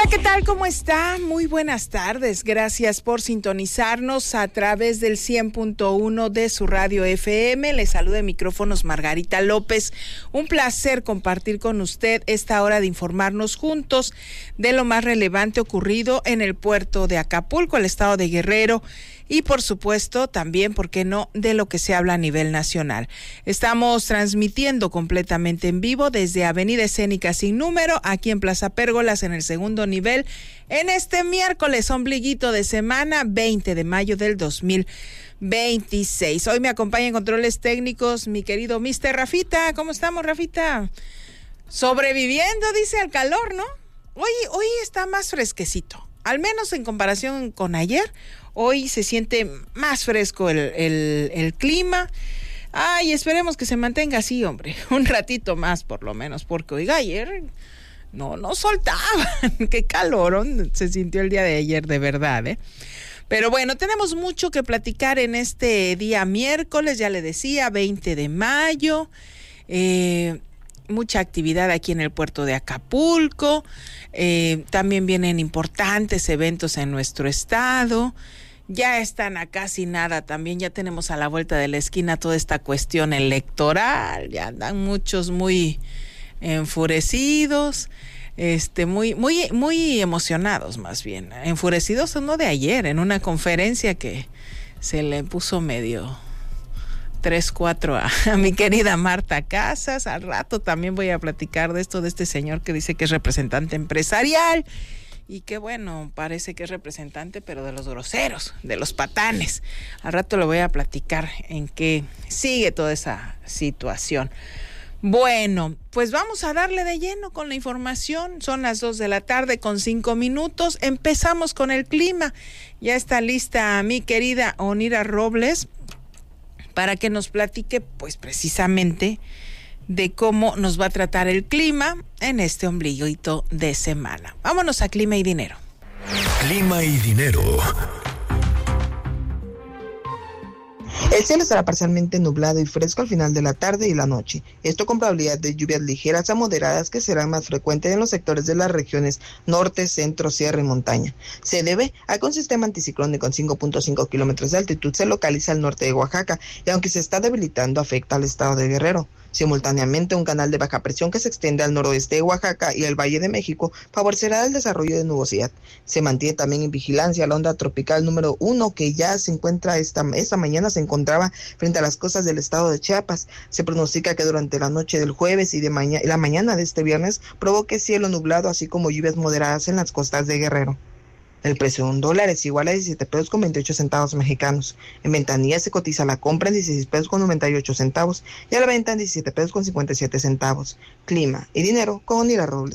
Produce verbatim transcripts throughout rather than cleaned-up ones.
¿qué tal? ¿Cómo está? Muy buenas tardes. Gracias por sintonizarnos a través del cien punto uno de su radio F M. Les saluda en micrófonos Margarita López. Un placer compartir con usted esta hora de informarnos juntos de lo más relevante ocurrido en el puerto de Acapulco, el estado de Guerrero. Y por supuesto también, ¿por qué no?, de lo que se habla a nivel nacional. Estamos transmitiendo completamente en vivo desde Avenida Escénica Sin Número, aquí en Plaza Pérgolas, en el segundo nivel, en este miércoles, ombliguito de semana, veinte de mayo del dos mil veintiséis. Hoy me acompaña en controles técnicos mi querido mister Rafita. ¿Cómo estamos, Rafita? Sobreviviendo, dice, al calor, ¿no? Hoy, hoy está más fresquecito, al menos en comparación con ayer. Hoy se siente más fresco el, el, el clima. Ay, esperemos que se mantenga así, hombre, un ratito más por lo menos, porque oiga, ayer no, no soltaban. Qué calorón se sintió el día de ayer, de verdad, ¿eh? Pero bueno, tenemos mucho que platicar en este día miércoles, ya le decía, veinte de mayo. Eh... Mucha actividad aquí en el puerto de Acapulco, eh, también vienen importantes eventos en nuestro estado, ya están a casi nada, también ya tenemos a la vuelta de la esquina toda esta cuestión electoral, ya andan muchos muy enfurecidos, este, muy, muy, muy emocionados más bien, enfurecidos no de ayer, en una conferencia que se le puso medio tres, cuatro a, a mi querida Marta Casas. Al rato también voy a platicar de esto, de este señor que dice que es representante empresarial y que bueno, parece que es representante pero de los groseros, de los patanes. Al rato le voy a platicar en qué sigue toda esa situación. Bueno, pues vamos a darle de lleno con la información. Son las dos de la tarde con cinco minutos. Empezamos con el clima. Ya está lista mi querida Onira Robles para que nos platique, pues precisamente, de cómo nos va a tratar el clima en este ombliguito de semana. Vámonos a Clima y Dinero. Clima y Dinero. El cielo estará parcialmente nublado y fresco al final de la tarde y la noche, esto con probabilidad de lluvias ligeras a moderadas que serán más frecuentes en los sectores de las regiones norte, centro, sierra y montaña. Se debe a que un sistema anticiclónico con cinco punto cinco kilómetros de altitud se localiza al norte de Oaxaca y aunque se está debilitando afecta al estado de Guerrero. Simultáneamente, un canal de baja presión que se extiende al noroeste de Oaxaca y el Valle de México favorecerá el desarrollo de nubosidad. Se mantiene también en vigilancia la onda tropical número uno que ya se encuentra esta, esta mañana se encontraba frente a las costas del estado de Chiapas. Se pronostica que durante la noche del jueves y de maña, la mañana de este viernes provoque cielo nublado así como lluvias moderadas en las costas de Guerrero. El precio de un dólar es igual a diecisiete pesos con veintiocho centavos mexicanos. En ventanilla se cotiza la compra en dieciséis pesos con noventa y ocho centavos y a la venta en diecisiete pesos con cincuenta y siete centavos. Clima y Dinero con Onira Robles.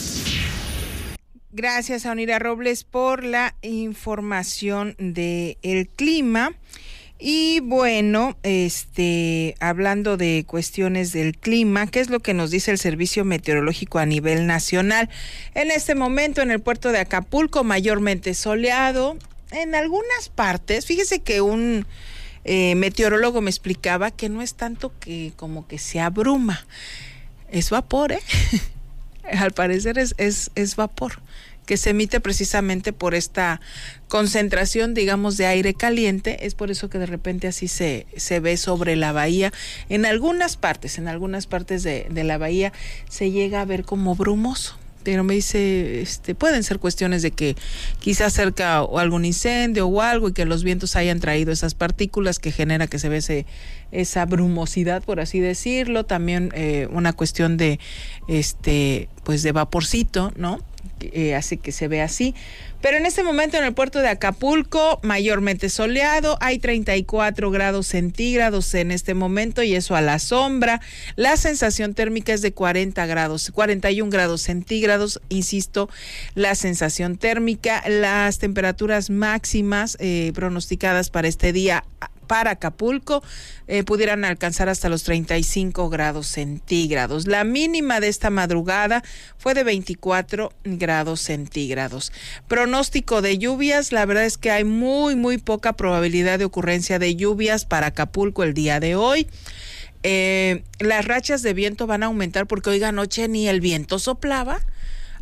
Gracias a Onira Robles por la información del clima. Y bueno, este, hablando de cuestiones del clima, ¿qué es lo que nos dice el Servicio Meteorológico a nivel nacional? En este momento en el puerto de Acapulco, mayormente soleado, en algunas partes, fíjese que un eh, meteorólogo me explicaba que no es tanto que como que se abruma, es vapor, ¿eh? Al parecer es, es, es vapor, que se emite precisamente por esta concentración, digamos, de aire caliente. Es por eso que de repente así se, se ve sobre la bahía. En algunas partes, en algunas partes de, de la bahía se llega a ver como brumoso. Pero me dice, este, pueden ser cuestiones de que quizás cerca o algún incendio o algo y que los vientos hayan traído esas partículas que genera que se ve ese, esa brumosidad, por así decirlo. También eh, una cuestión de, este, pues de vaporcito, ¿no? Eh, hace que se vea así. Pero en este momento en el puerto de Acapulco, mayormente soleado, hay treinta y cuatro grados centígrados en este momento y eso a la sombra. La sensación térmica es de cuarenta grados, cuarenta y un grados centígrados, insisto, la sensación térmica. Las temperaturas máximas eh, pronosticadas para este día para Acapulco eh, pudieran alcanzar hasta los treinta y cinco grados centígrados. La mínima de esta madrugada fue de veinticuatro grados centígrados. Pronóstico de lluvias, la verdad es que hay muy, muy poca probabilidad de ocurrencia de lluvias para Acapulco el día de hoy. Eh, las rachas de viento van a aumentar porque, oiga, anoche ni el viento soplaba.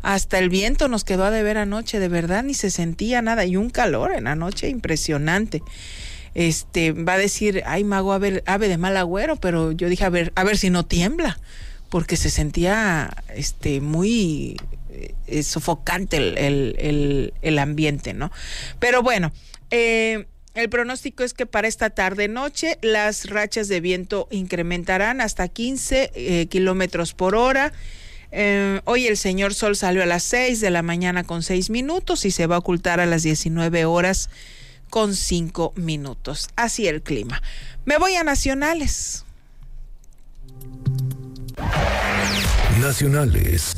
hasta el viento nos quedó a deber anoche, de verdad, ni se sentía nada, y un calor en la noche impresionante. Este, va a decir, ay, Mago, ave, ave de mal agüero, pero yo dije, a ver, a ver si no tiembla, porque se sentía este muy eh, sofocante el, el, el, el ambiente, ¿no? Pero bueno, eh, el pronóstico es que para esta tarde-noche las rachas de viento incrementarán hasta quince eh, kilómetros por hora. Eh, hoy el señor Sol salió a las seis de la mañana con seis minutos y se va a ocultar a las diecinueve horas con cinco minutos. Así el clima. Me voy a nacionales. Nacionales.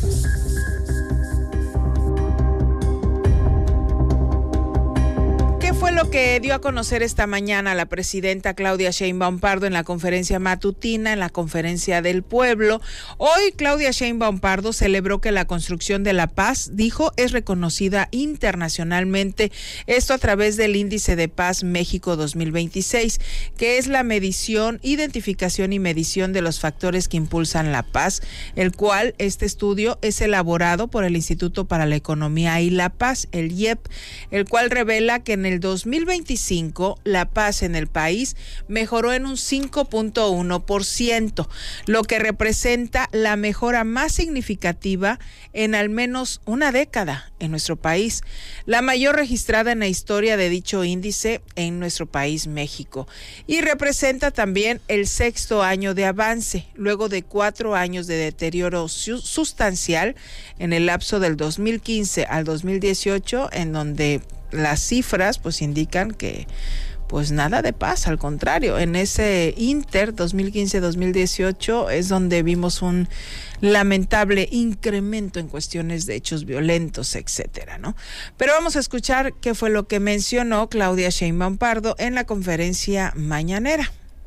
¿Qué fue lo que dio a conocer esta mañana la presidenta Claudia Sheinbaum Pardo en la conferencia matutina, en la conferencia del pueblo? Hoy Claudia Sheinbaum Pardo celebró que la construcción de la paz, dijo, es reconocida internacionalmente, esto a través del Índice de Paz México dos mil veintiséis, que es la medición, identificación y medición de los factores que impulsan la paz, el cual este estudio es elaborado por el Instituto para la Economía y la Paz, el I E P, el cual revela que en el dos mil veinticinco la paz en el país mejoró en un cinco punto uno por ciento, lo que representa la mejora más significativa en al menos una década en nuestro país, la mayor registrada en la historia de dicho índice en nuestro país, México, y representa también el sexto año de avance, luego de cuatro años de deterioro su- sustancial en el lapso del dos mil quince al dos mil dieciocho, en donde las cifras pues indican que pues nada de paz, al contrario, en ese inter dos mil quince dos mil dieciocho es donde vimos un lamentable incremento en cuestiones de hechos violentos, etcétera, ¿no? Pero vamos a escuchar qué fue lo que mencionó Claudia Sheinbaum Pardo en la conferencia mañanera.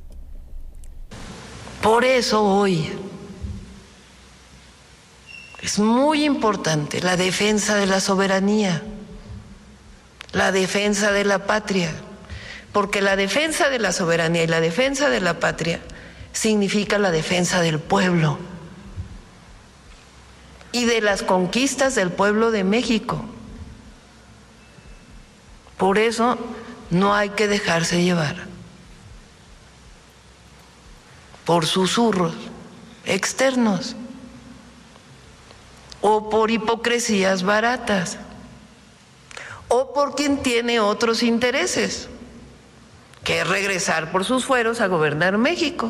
Por eso hoy es muy importante la defensa de la soberanía, la defensa de la patria, porque la defensa de la soberanía y la defensa de la patria significa la defensa del pueblo y de las conquistas del pueblo de México. Por eso no hay que dejarse llevar por susurros externos o por hipocresías baratas, o por quien tiene otros intereses, que es regresar por sus fueros a gobernar México.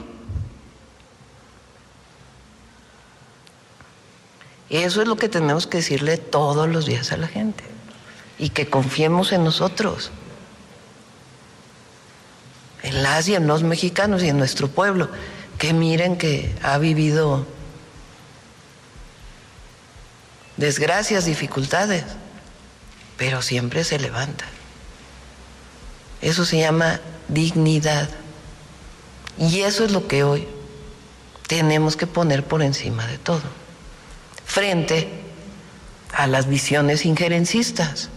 Y eso es lo que tenemos que decirle todos los días a la gente, y que confiemos en nosotros, en las y en los mexicanos y en nuestro pueblo, que miren que ha vivido desgracias, dificultades, pero siempre se levanta. Eso se llama dignidad. Y eso es lo que hoy tenemos que poner por encima de todo, frente a las visiones injerencistas.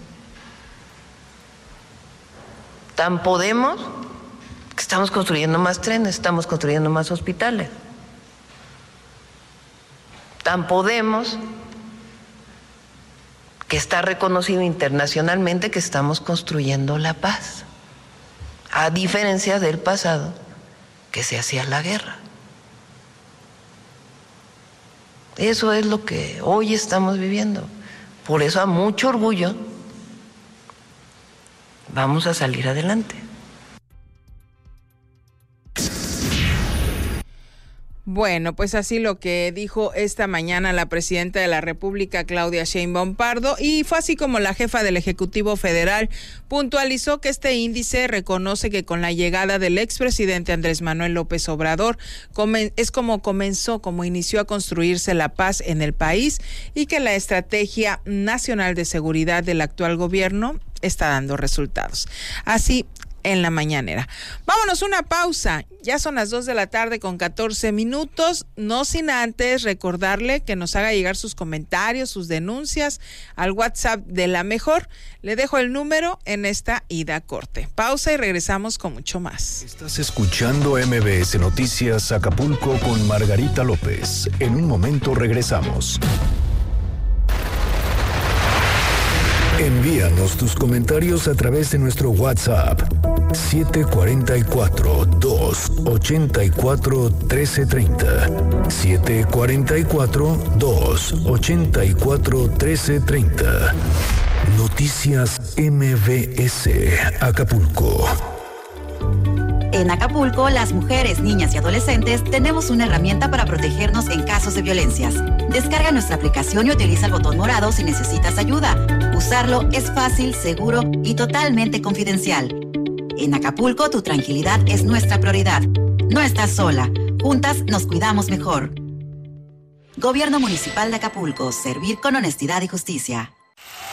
Tan podemos que estamos construyendo más trenes, estamos construyendo más hospitales. Tan podemos que está reconocido internacionalmente que estamos construyendo la paz, a diferencia del pasado, que se hacía la guerra. Eso es lo que hoy estamos viviendo. Por eso, a mucho orgullo, vamos a salir adelante. Bueno, pues así lo que dijo esta mañana la presidenta de la República, Claudia Sheinbaum Pardo, y fue así como la jefa del Ejecutivo Federal puntualizó que este índice reconoce que con la llegada del expresidente Andrés Manuel López Obrador es como comenzó, como inició a construirse la paz en el país, y que la Estrategia Nacional de Seguridad del actual gobierno está dando resultados. Así en la mañanera. Vámonos una pausa. Ya son las dos de la tarde con catorce minutos. No sin antes recordarle que nos haga llegar sus comentarios, sus denuncias al WhatsApp de La Mejor. Le dejo el número en esta ida a corte. Pausa y regresamos con mucho más. Estás escuchando M B S Noticias Acapulco con Margarita López. En un momento regresamos. Déjanos tus comentarios a través de nuestro WhatsApp siete cuatro cuatro, dos ocho cuatro, uno tres tres cero. siete cuatro cuatro, dos ocho cuatro, uno tres tres cero. Noticias M B S Acapulco. En Acapulco, las mujeres, niñas y adolescentes tenemos una herramienta para protegernos en casos de violencias. Descarga nuestra aplicación y utiliza el botón morado si necesitas ayuda. Usarlo es fácil, seguro y totalmente confidencial. En Acapulco, tu tranquilidad es nuestra prioridad. No estás sola. Juntas nos cuidamos mejor. Gobierno Municipal de Acapulco. Servir con honestidad y justicia.